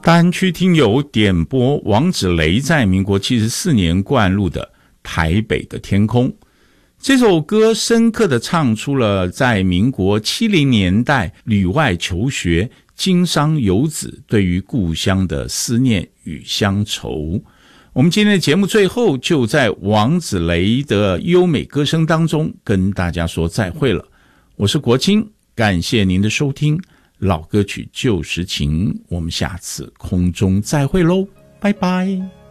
大安区听友点播王芷雷在民国74年灌录的《台北的天空》。这首歌深刻地唱出了在民国70年代旅外求学经商游子对于故乡的思念与乡愁。我们今天的节目最后就在王芷雷的优美歌声当中跟大家说再会了。我是国清，感谢您的收听，老歌曲旧时情，我们下次空中再会喽，拜拜。